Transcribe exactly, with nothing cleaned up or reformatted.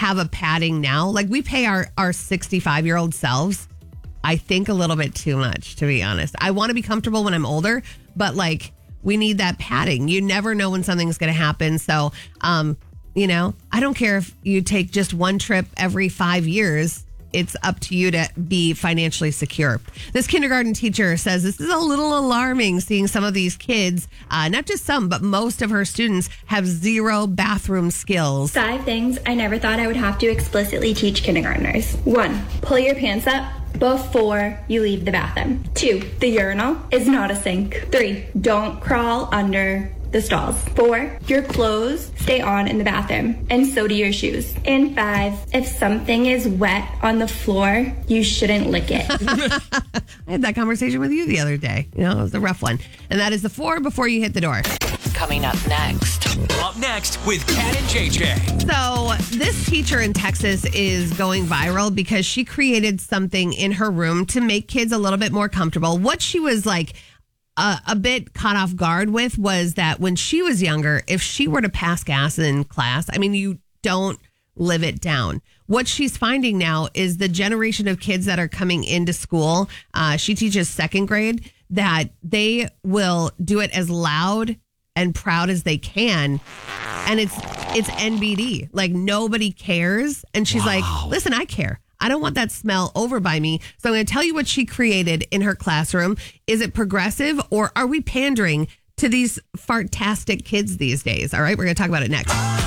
have a padding now. Like we pay our, our sixty-five year old selves, I think a little bit too much, to be honest. I want to be comfortable when I'm older, but like we need that padding. You never know when something's going to happen. So, um, you know, I don't care if you take just one trip every five years. It's up to you to be financially secure. This kindergarten teacher says this is a little alarming seeing some of these kids, uh, not just some, but most of her students have zero bathroom skills. Five things I never thought I would have to explicitly teach kindergartners. One, pull your pants up before you leave the bathroom. Two, the urinal is not a sink. Three, don't crawl under the stalls. Four, your clothes stay on in the bathroom, and so do your shoes. And five, if something is wet on the floor, you shouldn't lick it. I had that conversation with you the other day. You know, it was a rough one. And that is the four before you hit the door. Coming up next. Up next with Kat and J J. So this teacher in Texas is going viral because she created something in her room to make kids a little bit more comfortable. What she was like Uh, a bit caught off guard with was that when she was younger, if she were to pass gas in class, I mean, you don't live it down. What she's finding now is the generation of kids that are coming into school, uh, she teaches second grade, that they will do it as loud and proud as they can. And it's it's N B D. Like nobody cares. And she's wow. like, listen, I care. I don't want that smell over by me. So I'm going to tell you what she created in her classroom. Is it progressive or are we pandering to these fartastic kids these days? All right, we're going to talk about it next.